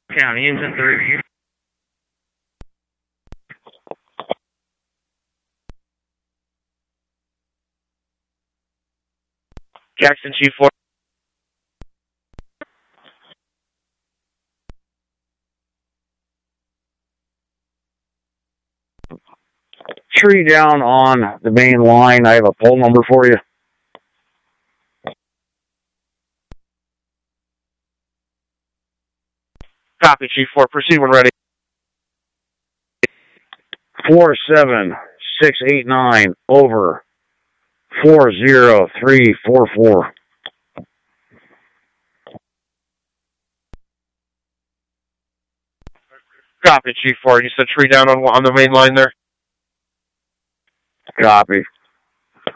County engine 3. Jackson Chief 4. Tree down on the main line. I have a pole number for you. Copy, Chief 4. Proceed when ready. 47689 over 40344. Copy, Chief 4. You said tree down on the main line there? Copy.